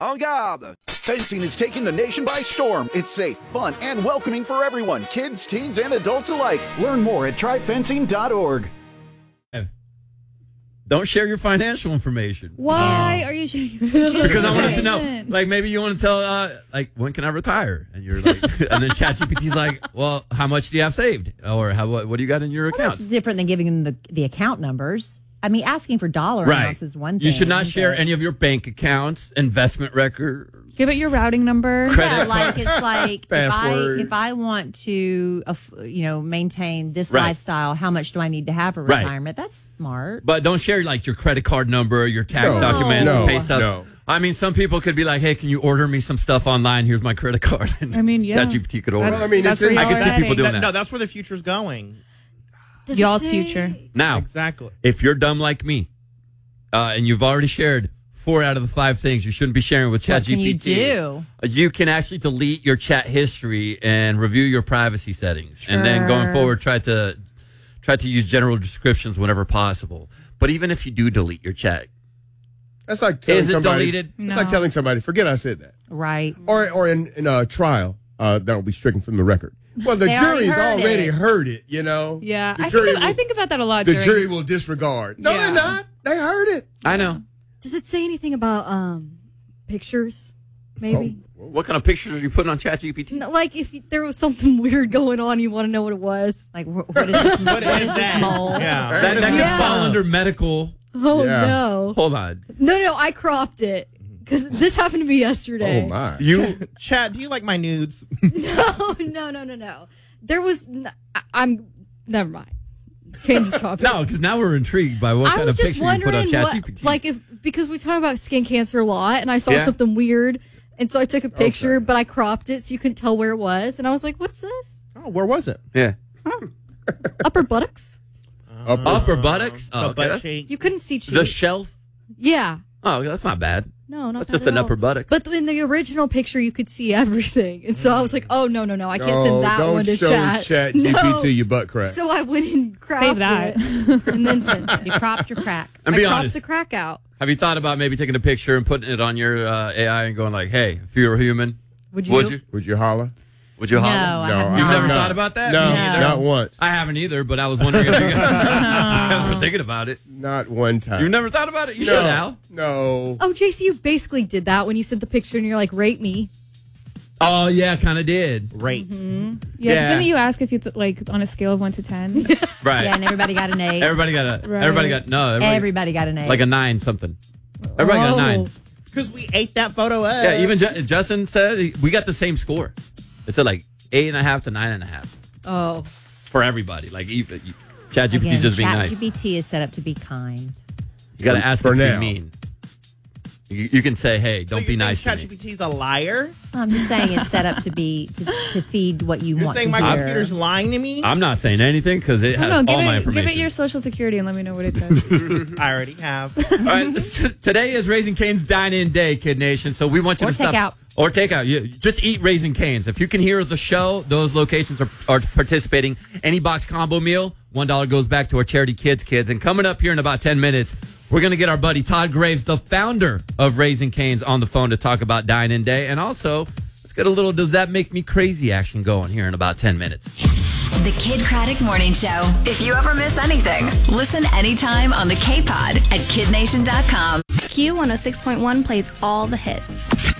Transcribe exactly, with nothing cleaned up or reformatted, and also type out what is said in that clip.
En garde! Fencing is taking the nation by storm. It's safe, fun, and welcoming for everyone, kids, teens, and adults alike. Learn more at try fencing dot org. Don't share your financial information. Why are you sharing your Because I wanted to know. Like, maybe you want to tell, uh, like, when can I retire? And you're like, and then ChatGPT's like, well, how much do you have saved? Or how what, what do you got in your Well, account? that's different than giving them the, the account numbers. I mean, asking for dollar Right. amounts is one thing. You should not share but- any of your bank accounts, investment records. Give it your routing number. Yeah, like it's like if I Password. if I want to, uh, you know, maintain this Right. lifestyle, how much do I need to have for Right. retirement? That's smart. But don't share, like, your credit card number, your tax No. documents, No. pay stuff. No. I mean, some people could be like, hey, can you order me some stuff online? Here's my credit card. And I mean, yeah. ChatGPT could order. That's- Well, I mean, that's it's- where I y'all could see are people doing heading. that. No, that's where the future's going. Does Y'all's future. Now, Exactly. if you're dumb like me, uh, and you've already shared four out of the five things you shouldn't be sharing with ChatGPT, What can you do? uh, you can actually delete your chat history and review your privacy settings, and then going Sure. forward, try to try to use general descriptions whenever possible. But even if you do delete your chat, That's like telling is it somebody, deleted? It's like telling somebody, forget I said that. Right. Or or in, in a trial, uh, that will be stricken from the record. Well, the They already jury's heard already it. heard it, you know? Yeah, The I jury think, of, I will- think about that a lot. The during, jury will disregard. No, Yeah. they're not. They heard it. I know. Does it say anything about um pictures? Maybe. What kind of pictures are you putting on ChatGPT? No, like if you- there was something weird going on, you want to know what it was. Like wh- what is this? What what is is that? this mole? Yeah. That, that Yeah. can fall under medical. Oh Yeah. no, Hold on. no, no! I cropped it because this happened to me yesterday. Oh, my. You Chad, do you like my nudes? No, no, no, no, no. There was. N- I, I'm. Never mind. Change the topic. no, because now we're intrigued by what I kind was of just picture you put wondering on what, ChatGPT. like, if because we talk about skin cancer a lot, and I saw Yeah. something weird, and so I took a picture, Okay. but I cropped it so you couldn't tell where it was, and I was like, "What's this? Oh, where was it? yeah. Upper buttocks? Upper- Upper buttocks? The Oh, okay. butt That's- cheek. You couldn't see cheeks. The shelf? Yeah, Oh, that's not bad. no, not That's bad just at an all. upper buttocks. But in the original picture, you could see everything, and so I was like, "Oh no, no, no! I can't No, send that don't one to show chat." Chat No. G P T your butt crack. So I went and cropped Save that. it and then sent it. You cropped your crack. And I be cropped honest. the crack out. Have you thought about maybe taking a picture and putting it on your uh, A I and going like, "Hey, if you were human, Would you? would you? Would you holler? Would you No, holler?" I No, have I You've not. never not. thought about that? No, Me neither. not once. I haven't either, but I was wondering if you guys, you guys were thinking about it. Not one time. You've never thought about it? You no, should, Al. No. Oh, J C, you basically did that when you sent the picture, and you're like, "Rate me." Oh yeah, kind of did. Right. Yeah, Yeah. Didn't you ask if you th- like on a scale of one to ten? Right. Yeah, and everybody got an eight. Everybody got a. Right. Everybody got no. Everybody, Everybody got an eight. like a nine something. Everybody got a Oh. nine. Because we ate that photo up. Yeah, even Ju- Justin said he- we got the same score. It's a like eight and a half to nine and a half Oh, for everybody. Like you, you, ChatGPT Again, just being nice. ChatGPT is set up to be kind. You got to ask For it to now. be mean. You, you can say, "Hey, So don't you're be saying nice to me." ChatGPT's a liar? I'm just saying it's set up to be to, to feed what you You're want saying to my hear. computer's lying to me? I'm not saying anything because it I has don't know. all Give my it, information. give it your social security and let me know what it says. I already have. All right, t- today is Raising Cane's Dine-In Day, Kid Nation. So we want you Or to stop. takeout. Or take out. You, just eat Raising Cane's. If you can hear the show, those locations are, are participating. Any box combo meal, one dollar goes back to our charity Kids Kids. And coming up here in about ten minutes, we're going to get our buddy Todd Graves, the founder of Raising Cane's, on the phone to talk about Dine-In Day. And also, let's get a little Does That Make Me Crazy action going here in about ten minutes. The Kid Craddock Morning Show. If you ever miss anything, listen anytime on the K-Pod at kid nation dot com. Q one oh six point one plays all the hits.